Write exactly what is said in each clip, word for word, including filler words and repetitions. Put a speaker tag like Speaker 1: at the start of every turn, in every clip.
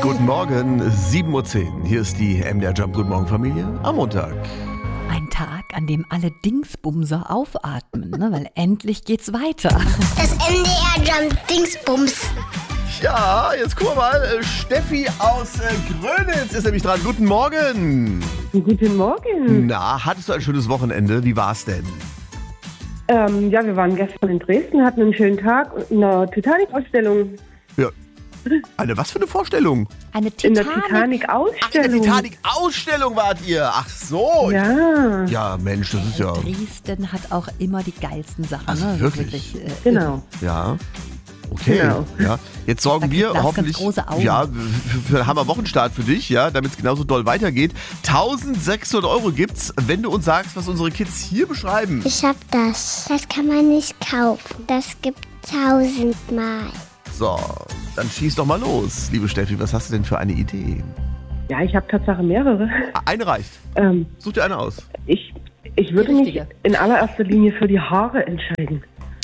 Speaker 1: Guten Morgen, sieben Uhr zehn. Hier ist die M D R Jump Guten Morgen Familie am Montag.
Speaker 2: Ein Tag, an dem alle Dingsbumser aufatmen, ne? Weil endlich geht's weiter.
Speaker 3: Das M D R Jump Dingsbums.
Speaker 1: Ja, jetzt guck mal, äh, Steffi aus äh, Grönitz ist nämlich dran. Guten Morgen.
Speaker 4: Guten Morgen.
Speaker 1: Na, hattest du ein schönes Wochenende? Wie war's denn?
Speaker 4: Ähm, ja, wir waren gestern in Dresden, hatten einen schönen Tag und eine Titanic-Ausstellung.
Speaker 1: Ja. Eine was für eine Vorstellung?
Speaker 2: Eine
Speaker 4: In der
Speaker 2: Titanic.
Speaker 1: Ach, in der
Speaker 4: Titanic-Ausstellung.
Speaker 1: Titanic-Ausstellung wart ihr. Ach so.
Speaker 4: Ja,
Speaker 1: Ja, Mensch, das ist ja...
Speaker 2: Dresden hat auch immer die geilsten Sachen.
Speaker 1: Also
Speaker 2: ne?
Speaker 1: wirklich?
Speaker 2: äh,
Speaker 4: genau.
Speaker 1: Ja. Okay.
Speaker 4: Genau.
Speaker 1: Ja. Jetzt sorgen
Speaker 2: Da
Speaker 1: wir
Speaker 2: kriegt Lars
Speaker 1: hoffentlich
Speaker 2: ganz große Augen.
Speaker 1: ja, für, für einen Hammer-Wochenstart für dich, ja, damit es genauso doll weitergeht. eintausendsechshundert Euro gibt's, wenn du uns sagst, was unsere Kids hier beschreiben.
Speaker 3: Ich hab das. Das kann man nicht kaufen. Das gibt tausendmal.
Speaker 1: So, dann schieß doch mal los, liebe Steffi. Was hast du denn für eine Idee?
Speaker 4: Ja, ich habe Tatsache mehrere.
Speaker 1: Eine reicht.
Speaker 4: Ähm,
Speaker 1: Such dir eine aus.
Speaker 4: ich, ich würde
Speaker 2: Die
Speaker 4: mich
Speaker 2: richtige.
Speaker 4: in allererster Linie für die Haare entscheiden.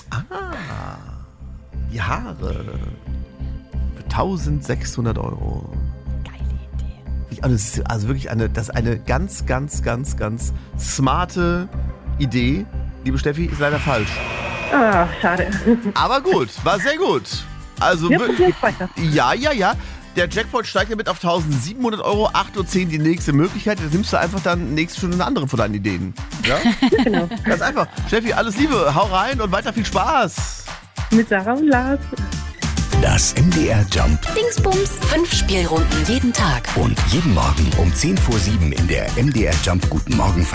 Speaker 1: Die Haare. Für eintausendsechshundert Euro.
Speaker 2: Geile Idee.
Speaker 1: Ich- Also, das ist also wirklich eine, das ist eine ganz, ganz, ganz, ganz smarte Idee. Liebe Steffi, ist leider falsch.
Speaker 4: Ah, schade.
Speaker 1: Aber gut, war sehr gut. Also
Speaker 4: Wir
Speaker 1: wir-
Speaker 4: probieren es weiter.
Speaker 1: ja, ja, ja. Der Jackpot steigt damit auf eintausendsiebenhundert Euro. acht Uhr zehn die nächste Möglichkeit. Dann nimmst du einfach dann nächste Stunde eine andere von deinen Ideen. Ja?
Speaker 4: Genau.
Speaker 1: Ganz einfach. Steffi, alles Liebe. Hau rein und weiter viel Spaß.
Speaker 4: Mit Sarah und Lars.
Speaker 5: Das M D R Jump
Speaker 6: Dingsbums. Fünf Spielrunden jeden Tag.
Speaker 5: und jeden Morgen um zehn vor sieben in der M D R Jump Guten Morgen